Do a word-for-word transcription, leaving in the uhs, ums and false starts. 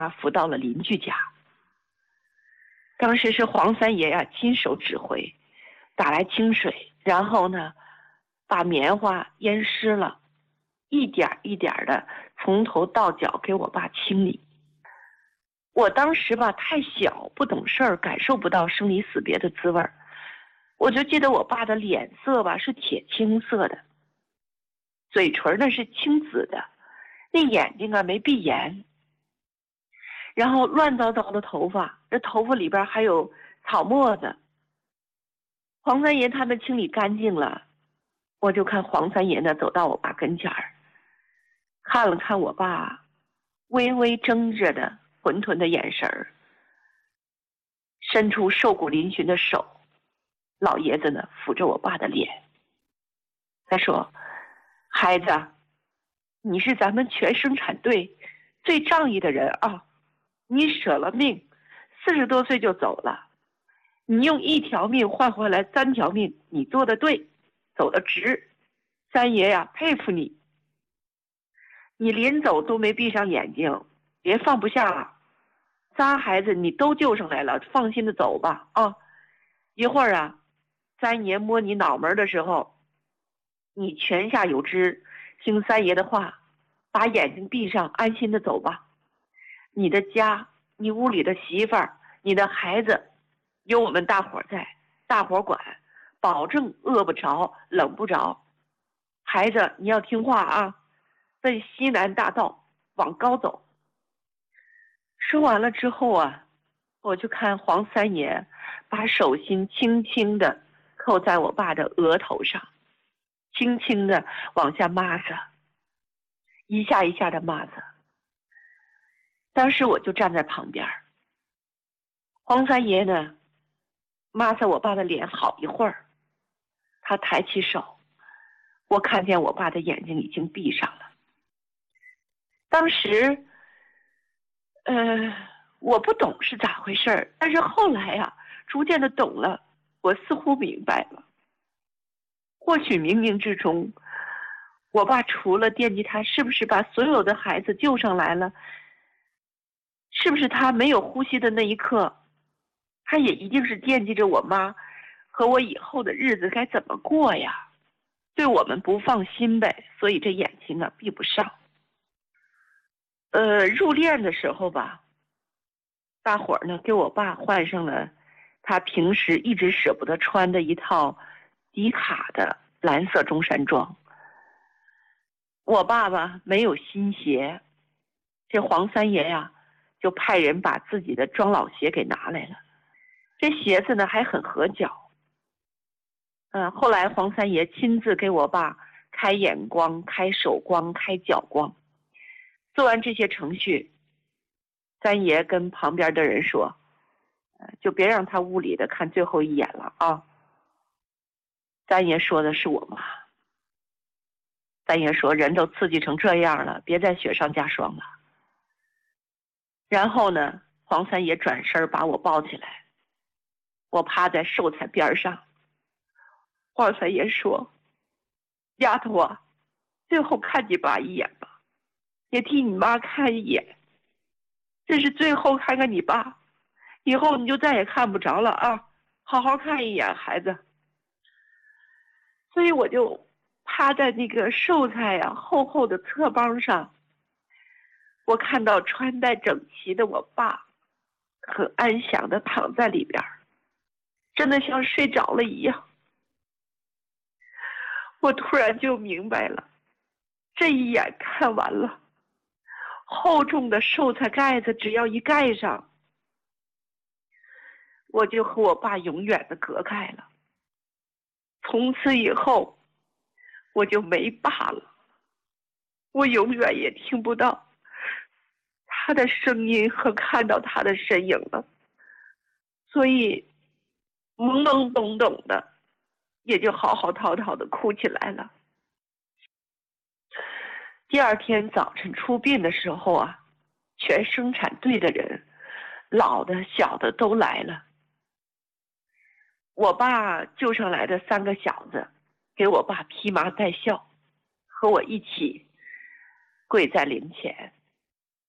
扶到了邻居家。当时是黄三爷呀亲手指挥，打来清水，然后呢把棉花淹湿了，一点一点的从头到脚给我爸清理。我当时吧太小，不懂事儿，感受不到生离死别的滋味儿。我就记得我爸的脸色吧是铁青色的，嘴唇呢是青紫的，那眼睛啊没闭严，然后乱糟糟的头发，这头发里边还有草沫子。黄三爷他们清理干净了，我就看黄三爷呢走到我爸跟前儿，看了看我爸微微睁着的浑沌的眼神儿，伸出瘦骨嶙峋的手，老爷子呢抚着我爸的脸，他说：“孩子，你是咱们全生产队最仗义的人啊！你舍了命，四十多岁就走了，你用一条命换回来三条命，你做的对，走得直，三爷呀佩服你。你临走都没闭上眼睛，别放不下了。仨孩子你都救上来了，放心的走吧啊！一会儿啊，三爷摸你脑门的时候，你泉下有知，听三爷的话，把眼睛闭上，安心的走吧。你的家，你屋里的媳妇儿，你的孩子，有我们大伙在，大伙管，保证饿不着，冷不着。孩子，你要听话啊，奔西南大道往高走。”说完了之后啊，我就看黄三爷把手心轻轻的扣在我爸的额头上，轻轻的往下抹着，一下一下的抹着。当时我就站在旁边，黄三爷呢抹着我爸的脸好一会儿，他抬起手，我看见我爸的眼睛已经闭上了。当时呃，我不懂是咋回事，但是后来呀、啊，逐渐的懂了，我似乎明白了。或许冥冥之中，我爸除了惦记他是不是把所有的孩子救上来了，是不是他没有呼吸的那一刻，他也一定是惦记着我妈和我以后的日子该怎么过呀，对我们不放心呗，所以这眼睛啊闭不上。呃，入殓的时候吧，大伙儿呢给我爸换上了他平时一直舍不得穿的一套迪卡的蓝色中山装。我爸爸没有新鞋，这黄三爷呀就派人把自己的装老鞋给拿来了，这鞋子呢还很合脚。嗯、呃，后来黄三爷亲自给我爸开眼光、开手光、开脚光。做完这些程序，三爷跟旁边的人说，就别让他屋里的看最后一眼了啊。三爷说的是我妈。三爷说人都刺激成这样了，别再雪上加霜了。然后呢，黄三爷转身把我抱起来，我趴在寿材边上。黄三爷说：“丫头啊，最后看你爸一眼吧。也替你妈看一眼，这是最后看看你爸，以后你就再也看不着了啊！好好看一眼，孩子。”所以我就趴在那个寿菜呀、啊、厚厚的侧帮上，我看到穿戴整齐的我爸，很安详的躺在里边，真的像睡着了一样。我突然就明白了，这一眼看完了。厚重的寿菜盖子只要一盖上，我就和我爸永远的隔开了。从此以后，我就没爸了，我永远也听不到他的声音和看到他的身影了。所以，懵懵懂懂的，也就嚎嚎啕啕的哭起来了。第二天早晨出殡的时候啊，全生产队的人，老的小的都来了。我爸救上来的三个小子给我爸披麻戴孝，和我一起跪在灵前。